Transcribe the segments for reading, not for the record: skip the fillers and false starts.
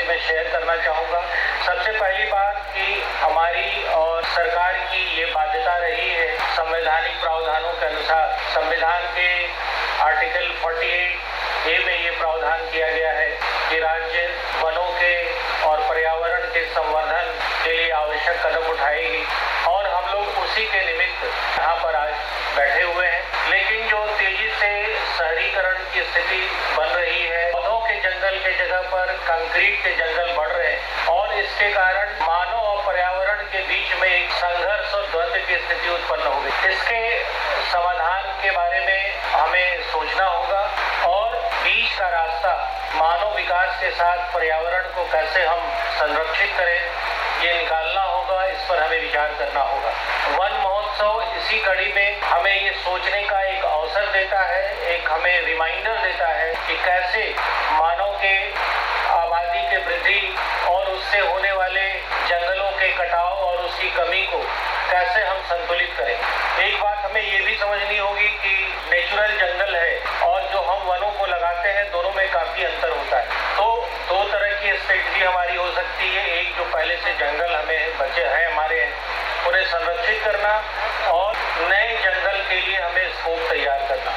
मैं शेयर करना चाहूँगा। सबसे पहली बात कि हमारी और सरकार की ये बाध्यता रही है, संवैधानिक प्रावधानों के अनुसार संविधान के आर्टिकल 48A में ये प्रावधान किया गया है कि राज्य वनों के और पर्यावरण के संवर्धन के लिए आवश्यक कदम उठाएगी और हम लोग उसी के निमित्त यहाँ पर आज बैठे हुए हैं। लेकिन जो तेजी से शहरीकरण की स्थिति बन रही है, पौधों के जंगल के जगह पर कंक्रीट के जंगल बढ़ रहे हैं और इसके कारण मानव और पर्यावरण के बीच में एक संघर्ष और द्वंद्व की स्थिति उत्पन्न हो गई। इसके समाधान के बारे में हमें सोचना होगा और बीच का रास्ता मानव विकास के साथ पर्यावरण को कैसे हम संरक्षित करें, ये निकालना होगा। इस पर हमें विचार करना होगा। वन महोत्सव इसी कड़ी में हमें ये सोचने का एक अवसर देता है, एक हमें रिमाइंडर देता है कि कैसे मानव के आबादी के वृद्धि और उससे होने वाले जंगलों के कटाव और उसकी कमी को कैसे हम संतुलित करें। एक बात हमें ये भी समझनी होगी कि नेचुरल जंगल है और जो हम वनों को लगाते हैं, दोनों में काफी अंतर होता है। तो दो तरह की स्ट्रेटजी हमारी हो सकती है। एक, जो पहले से जंगल हमें बचे हैं हमारे, उन्हें संरक्षित करना और नए जंगल के लिए हमें स्कोप तैयार करना।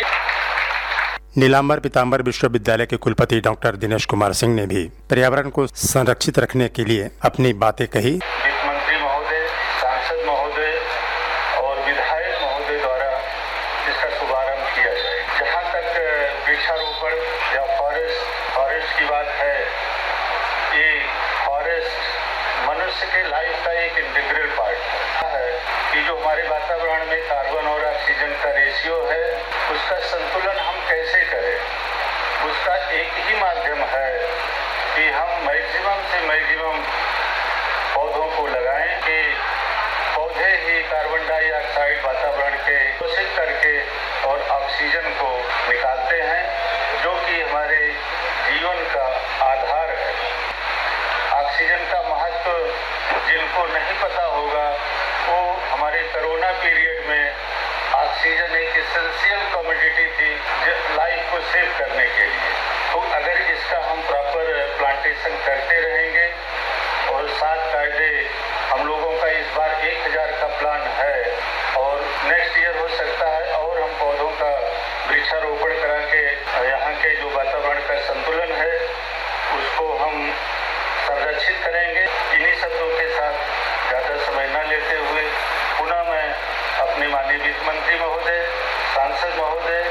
नीलांबर पीताम्बर विश्वविद्यालय के कुलपति डॉक्टर दिनेश कुमार सिंह ने भी पर्यावरण को संरक्षित रखने के लिए अपनी बातें कही। वित्त मंत्री महोदय, सांसद महोदय और विधायक महोदय द्वारा इसका शुभारंभ किया जाए। जहाँ तक वृक्षारोपण या फॉरेस्ट की बात है, ये फॉरेस्ट मनुष्य के लाइफ का एक इंटीग्रल पार्ट है कि जो हमारे वातावरण में कार्बन और ऑक्सीजन का रेशियो है, उसका संतुलन हम कैसे करें। उसका एक ही माध्यम है कि हम मैक्सिमम से मैक्सिमम पौधों को लगाएं कि पौधे ही कार्बन डाइऑक्साइड वातावरण के दूषित करके और ऑक्सीजन को निकालते हैं, जो कि हमारे जीवन का आधार है। ऑक्सीजन का महत्व जिनको नहीं पता होगा, वो हमारे कोरोना पीरियड में ऑक्सीजन एक एसेंशियल कमोडिटी थी लाइफ को सेव करने के लिए। तो अगर इसका हम प्रॉपर प्लांटेशन करते रहेंगे और 7 कायदे हम लोगों का इस बार 1000 का प्लान है और नेक्स्ट ईयर हो सकता है और हम पौधों का वृक्षारोपण करा के यहाँ के जो वातावरण का संतुलन है उसको हम संरक्षित करेंगे। इन्हीं शब्दों के साथ ज़्यादा समय न लेते हुए पुनः मैं अपने माननीय वित्त मंत्री महोदय, सांसद महोदय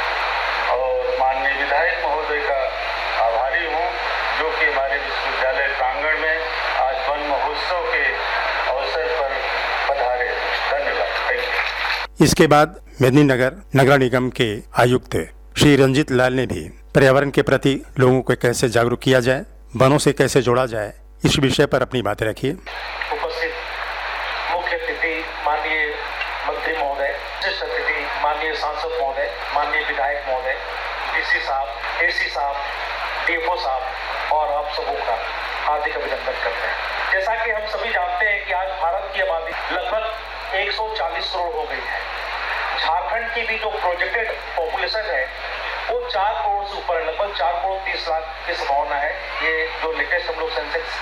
और माननीय विधायक महोदय का आभारी हूँ, जो कि हमारे विश्वविद्यालय प्रांगण में आज वन महोत्सव के अवसर पर पधारे। धन्यवाद। Thank you. इसके बाद मेदिनीनगर नगर निगम के आयुक्त श्री रंजीत लाल ने भी पर्यावरण के प्रति लोगों को कैसे जागरूक किया जाए, वनों से कैसे जोड़ा जाए, इस विषय पर अपनी बातें रखी। उपस्थित मुख्य अतिथि माननीय मंत्री महोदय, विशिष्ट अतिथि माननीय सांसद महोदय, माननीय विधायक महोदय, डीसी साहब, एसी साहब, डीएफओ साहब और आप सबों का हार्दिक अभिनंदन करते हैं। जैसा कि हम सभी जानते हैं कि आज भारत की आबादी लगभग 140 करोड़ हो गई है। झारखंड की भी जो प्रोजेक्टेड पॉपुलेशन है वो 4 करोड़ से ऊपर है, लगभग 4 करोड़ 30 लाख की संभावना है। ये जो लेटेस्ट हम लोग सेंसस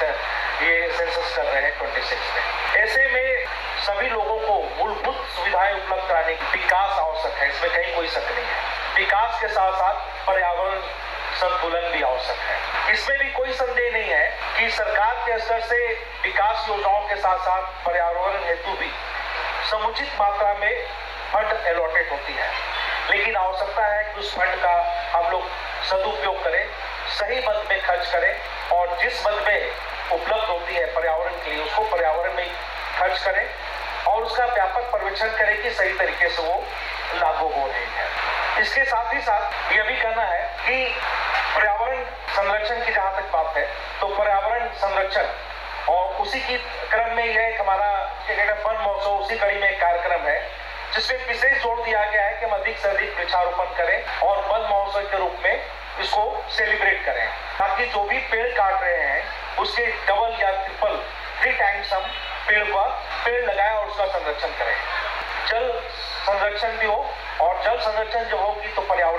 कर रहे हैं 26 में। ऐसे में सभी लोगों को मूलभूत सुविधाएं उपलब्ध कराने की विकास आवश्यक है, इसमें कहीं कोई शक नहीं है। विकास के साथ साथ पर्यावरण संतुलन भी आवश्यक है। इसमें भी कोई संदेह नहीं है कि सरकार के स्तर से विकास योजनाओं के साथ साथ पर्यावरण हेतु भी समुचित मात्रा में फंड अलॉटेड होती है, लेकिन आवश्यकता है कि उस फंड का हम लोग सदुपयोग करें, सही मद में खर्च करें और जिस मद में उपलब्ध होती है पर्यावरण के लिए उसको पर्यावरण में खर्च करें और उसका व्यापक पर्यवेक्षण करें कि सही तरीके से वो लागू हो रही है। इसके साथ ही साथ यह भी कहना है कि पर्यावरण संरक्षण की जहाँ तक बात है तो पर्यावरण संरक्षण और उसी की क्रम में यह एक हमारा वन महोत्सव उसी कड़ी में एक कार्यक्रम है जिसमें विशेष जोर दिया गया है कि हम अधिक से अधिक वृक्षारोपण करें और वन महोत्सव के रूप में इसको सेलिब्रेट करें, ताकि जो भी पेड़ काट रहे हैं उसके डबल या ट्रिपल 3 टाइम्स हम पेड़ लगाएं और उसका संरक्षण करें। जल संरक्षण भी हो और जल संरक्षण जो होगी तो पर्यावरण